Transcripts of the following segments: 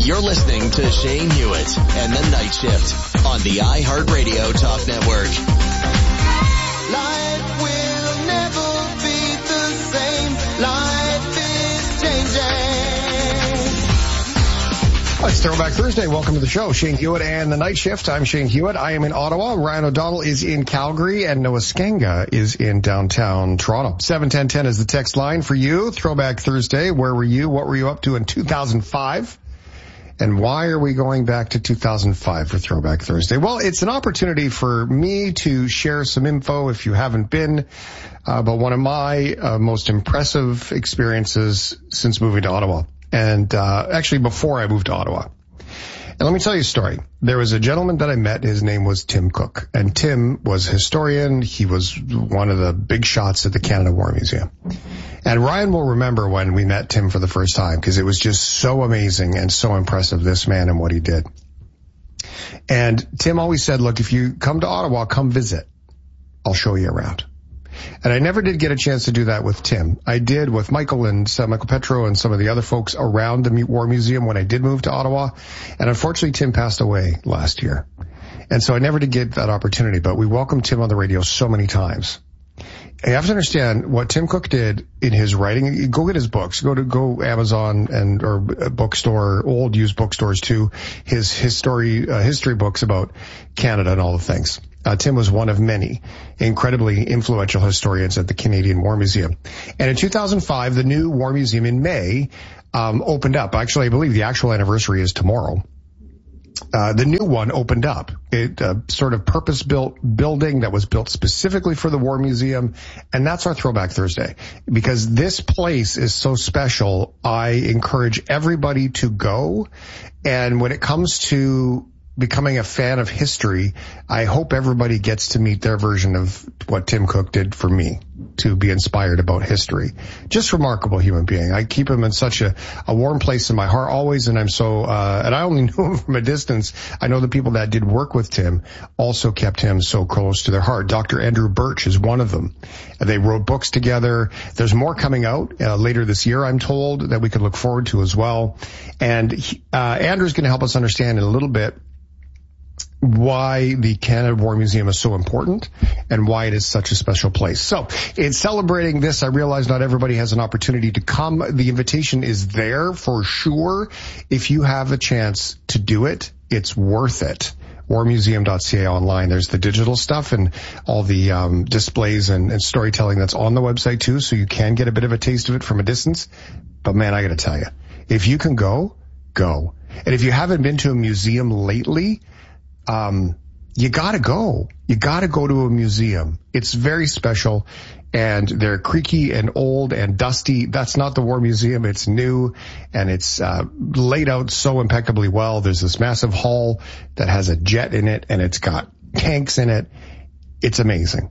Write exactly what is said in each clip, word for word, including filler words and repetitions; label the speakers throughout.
Speaker 1: You're listening to Shane Hewitt and the Night Shift on the iHeartRadio Talk Network.
Speaker 2: Life will never be the same. Life is changing.
Speaker 3: Well, it's Throwback Thursday. Welcome to the show. Shane Hewitt and the Night Shift. I'm Shane Hewitt. I am in Ottawa. Ryan O'Donnell is in Calgary, and Noah Skanga is in downtown Toronto. seven ten ten is the text line for you. Throwback Thursday. Where were you? What were you up to in two thousand five? And why are we going back to two thousand five for Throwback Thursday? Well, it's an opportunity for me to share some info, if you haven't been, uh, about one of my uh, most impressive experiences since moving to Ottawa. And uh actually before I moved to Ottawa. And let me tell you a story. There was a gentleman that I met. His name was Tim Cook. And Tim was a historian. He was one of the big shots at the Canada War Museum. And Ryan will remember when we met Tim for the first time, because it was just so amazing and so impressive, this man and what he did. And Tim always said, look, if you come to Ottawa, come visit. I'll show you around. And I never did get a chance to do that with Tim. I did with Michael and uh, Michael Petro and some of the other folks around the War Museum when I did move to Ottawa. And unfortunately, Tim passed away last year. And so I never did get that opportunity, but we welcomed Tim on the radio so many times. And you have to understand what Tim Cook did in his writing. Go get his books. Go to go Amazon and or bookstore, old used bookstores too. His history uh, history books about Canada and all the things. Uh, Tim was one of many incredibly influential historians at the Canadian War Museum. And in two thousand five, the new War Museum in May um, opened up. Actually, I believe the actual anniversary is tomorrow. Uh, the new one opened up. It uh, sort of purpose-built building that was built specifically for the War Museum. And that's our Throwback Thursday. Because this place is so special, I encourage everybody to go. And when it comes to becoming a fan of history, I hope everybody gets to meet their version of what Tim Cook did for me, to be inspired about history. Just remarkable human being. I keep him in such a, a warm place in my heart always, and I'm so, uh, and I only knew him from a distance. I know the people that did work with Tim also kept him so close to their heart. Doctor Andrew Birch is one of them. They wrote books together. There's more coming out uh, later this year, I'm told, that we can look forward to as well. And he, uh, Andrew's going to help us understand in a little bit why the Canada War Museum is so important and why it is such a special place. So in celebrating this, I realize not everybody has an opportunity to come. The invitation is there for sure. If you have a chance to do it, it's worth it. war museum dot c a online. There's the digital stuff and all the um, displays and, and storytelling that's on the website too, so you can get a bit of a taste of it from a distance. But man, I got to tell you, if you can go, go. And if you haven't been to a museum lately, Um, you gotta go. You gotta go to a museum. It's very special, and they're creaky and old and dusty. That's not the War Museum. It's new, and it's uh, laid out so impeccably well. There's this massive hall that has a jet in it, and it's got tanks in it. It's amazing.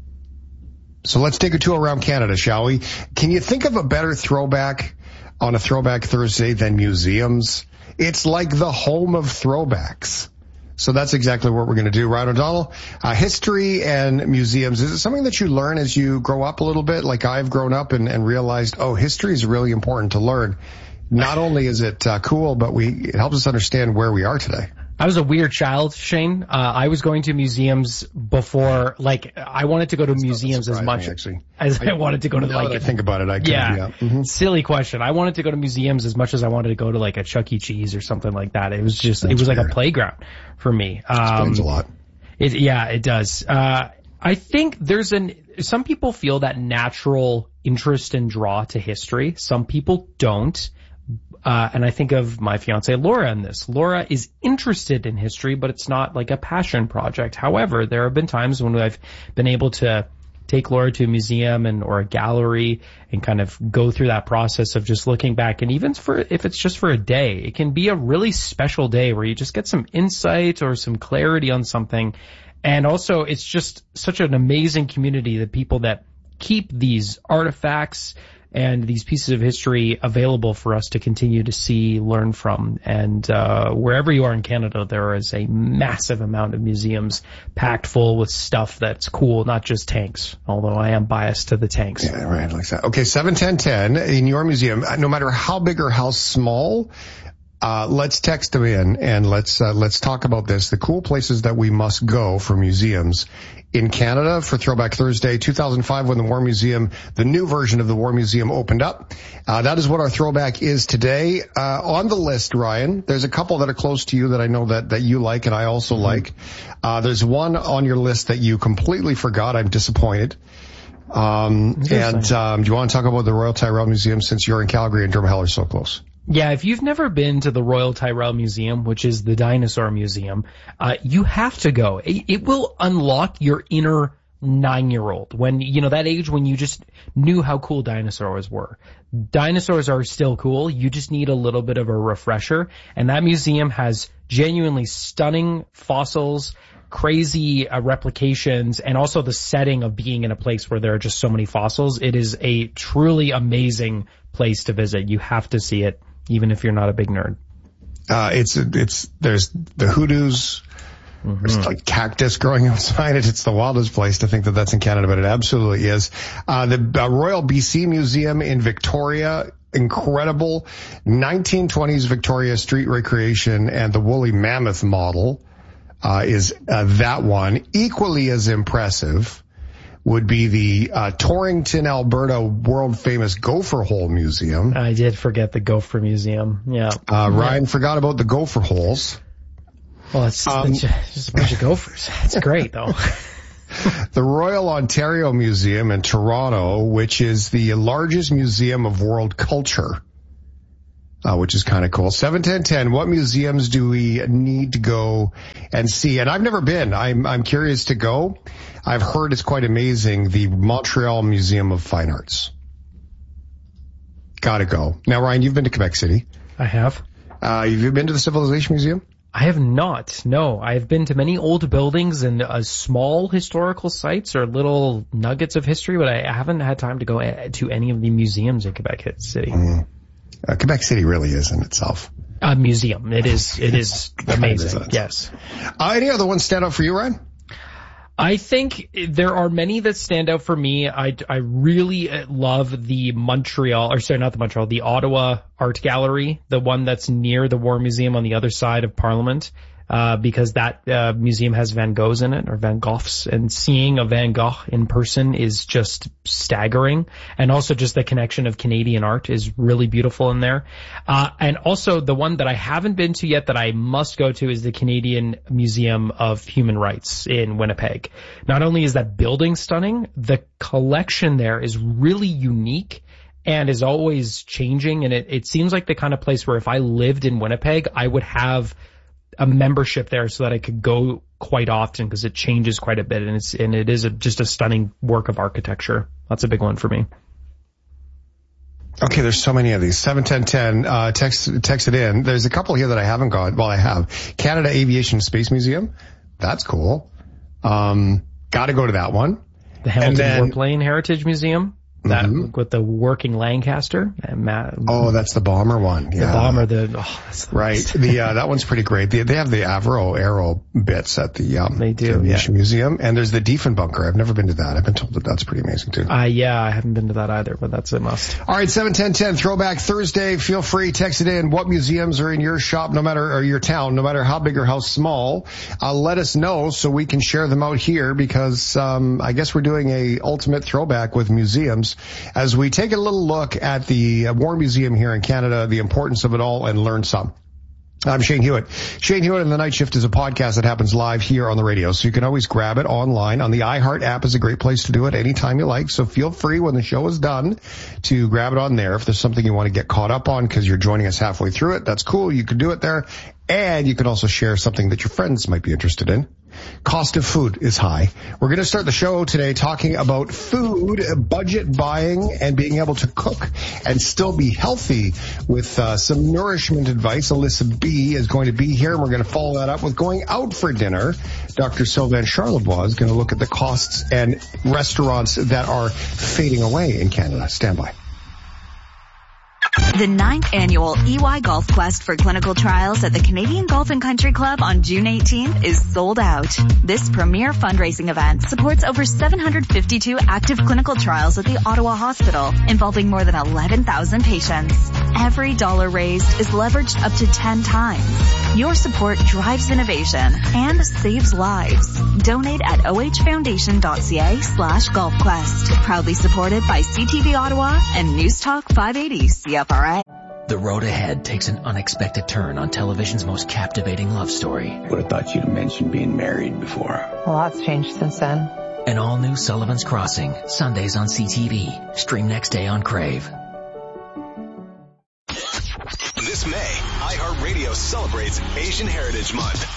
Speaker 3: So let's take a tour around Canada, shall we? Can you think of a better throwback on a Throwback Thursday than museums? It's like the home of throwbacks. So that's exactly what we're going to do. Ryan O'Donnell, uh, history and museums. Is it something that you learn as you grow up a little bit? Like I've grown up and, and realized, oh, history is really important to learn. Not only is it uh, cool, but we it helps us understand where we are today.
Speaker 4: I was a weird child, Shane. Uh, I was going to museums before, like, I wanted to go to museums as much
Speaker 3: me,
Speaker 4: as I, I wanted to go to,
Speaker 3: now
Speaker 4: like,
Speaker 3: that I think about it, I can,
Speaker 4: yeah,
Speaker 3: yeah. Mm-hmm.
Speaker 4: Silly question. I wanted to go to museums as much as I wanted to go to, like, a Chuck E. Cheese or something like that. It was just, That's it was weird. Like a playground for me. Um,
Speaker 3: Explains a lot.
Speaker 4: It, yeah, it does. Uh, I think there's an, some people feel that natural interest and draw to history. Some people don't. Uh, and I think of my fiance Laura in this. Laura is interested in history, but it's not like a passion project. However, there have been times when I've been able to take Laura to a museum and or a gallery and kind of go through that process of just looking back. And even for if it's just for a day, it can be a really special day where you just get some insight or some clarity on something. And also, it's just such an amazing community, the people that keep these artifacts and these pieces of history available for us to continue to see, learn from. And uh wherever you are in Canada, there is a massive amount of museums packed full with stuff that's cool, not just tanks, although I am biased to the tanks.
Speaker 3: Yeah, right, like that. Okay, seven ten ten in your museum, no matter how big or how small, Uh, let's text them in and let's, uh, let's talk about this. The cool places that we must go for museums in Canada for Throwback Thursday, two thousand five, when the War Museum, the new version of the War Museum opened up. Uh, that is what our throwback is today. Uh, on the list, Ryan, there's a couple that are close to you that I know that, that you like and I also mm-hmm. like. Uh, there's one on your list that you completely forgot. I'm disappointed. Um, and, um, do you want to talk about the Royal Tyrrell Museum since you're in Calgary and Drumheller so close?
Speaker 4: Yeah, if you've never been to the Royal Tyrrell Museum, which is the dinosaur museum, uh, you have to go. It, it will unlock your inner nine-year-old when, you know, that age when you just knew how cool dinosaurs were. Dinosaurs are still cool. You just need a little bit of a refresher. And that museum has genuinely stunning fossils, crazy uh, replications, and also the setting of being in a place where there are just so many fossils. It is a truly amazing place to visit. You have to see it, even if you're not a big nerd.
Speaker 3: Uh, it's, it's, there's the hoodoos. Mm-hmm. There's like cactus growing outside it. It's the wildest place to think that that's in Canada, but it absolutely is. Uh, the uh, Royal B C Museum in Victoria, incredible. nineteen twenties Victoria street recreation and the woolly mammoth model, uh, is, uh, that one. Equally as impressive would be the, uh, Torrington, Alberta world famous Gopher Hole Museum.
Speaker 4: I did forget the Gopher Museum. Yeah.
Speaker 3: Uh, Ryan yeah. forgot about the Gopher Holes.
Speaker 4: Well, it's um, just a bunch of gophers. It's great, though.
Speaker 3: The Royal Ontario Museum in Toronto, which is the largest museum of world culture, uh, which is kind of cool. seven ten ten, what museums do we need to go and see? And I've never been. I'm, I'm curious to go. I've heard it's quite amazing. The Montreal Museum of Fine Arts. Gotta go. Now, Ryan, you've been to Quebec City.
Speaker 4: I have.
Speaker 3: Uh, have you been to the Civilization Museum?
Speaker 4: I have not. No, I've been to many old buildings and uh, small historical sites or little nuggets of history, but I haven't had time to go a- to any of the museums in Quebec City. Mm.
Speaker 3: Uh, Quebec City really is in itself
Speaker 4: a museum. It is. It is amazing. Yes.
Speaker 3: Uh, any other ones stand out for you, Ryan?
Speaker 4: I think there are many that stand out for me. I, I really love the Montreal, or sorry, not the Montreal, the Ottawa Art Gallery, the one that's near the War Museum on the other side of Parliament, uh, because that uh, museum has Van Goghs in it, or Van Goghs, and seeing a Van Gogh in person is just staggering. And also just the connection of Canadian art is really beautiful in there. Uh, and also the one that I haven't been to yet that I must go to is the Canadian Museum of Human Rights in Winnipeg. Not only is that building stunning, the collection there is really unique and is always changing. And it, it seems like the kind of place where if I lived in Winnipeg, I would have a membership there so that I could go quite often because it changes quite a bit and it's and it is a, just a stunning work of architecture. That's a big one for me.
Speaker 3: Okay, there's so many of these. seven ten ten, uh, text, text it in. There's a couple here that I haven't got. Well, I have. Canada Aviation Space Museum. That's cool. Um, gotta go to that one.
Speaker 4: The Hamilton Warplane Heritage Museum. That mm-hmm. with the working Lancaster. And Matt,
Speaker 3: oh, that's the bomber one. Yeah.
Speaker 4: The bomber, the, oh, that's the
Speaker 3: right. The, uh, that one's pretty great. They, they have the Avro Aero bits at the, um,
Speaker 4: they do,
Speaker 3: Aviation
Speaker 4: yeah.
Speaker 3: Museum. And there's the Diefenbunker. I've never been to that. I've been told that that's pretty amazing too.
Speaker 4: Uh, yeah, I haven't been to that either, but that's a must.
Speaker 3: All right. seven ten ten, Throwback Thursday. Feel free, text it in. What museums are in your shop, no matter, or your town, no matter how big or how small. Uh, let us know so we can share them out here because, um, I guess we're doing a ultimate throwback with museums as we take a little look at the War Museum here in Canada, the importance of it all, and learn some. I'm Shane Hewitt. Shane Hewitt and the Night Shift is a podcast that happens live here on the radio, so you can always grab it online. On the iHeart app is a great place to do it anytime you like, so feel free when the show is done to grab it on there. If there's something you want to get caught up on because you're joining us halfway through it, that's cool. You can do it there. And you can also share something that your friends might be interested in. Cost of food is high. We're going to start the show today talking about food, budget buying, and being able to cook and still be healthy with uh, some nourishment advice. Alyssa B is going to be here, and we're going to follow that up with going out for dinner. Doctor Sylvain Charlebois is going to look at the costs and restaurants that are fading away in Canada. Stand by.
Speaker 5: The ninth annual E Y Golf Quest for clinical trials at the Canadian Golf and Country Club on June eighteenth is sold out. This premier fundraising event supports over seven hundred fifty-two active clinical trials at the Ottawa Hospital involving more than eleven thousand patients. every dollar raised is leveraged up to ten times. Your support drives innovation and saves lives. Donate at ohfoundation.ca slash golfquest. Proudly supported by C T V Ottawa and News Talk five eighty C F R A.
Speaker 6: The road ahead takes an unexpected turn on television's most captivating love story.
Speaker 7: Would have thought you'd mentioned being married before.
Speaker 8: A lot's changed since then.
Speaker 6: An all-new Sullivan's Crossing, Sundays on C T V. Stream next day on Crave.
Speaker 1: This May, iHeartRadio celebrates Asian Heritage Month.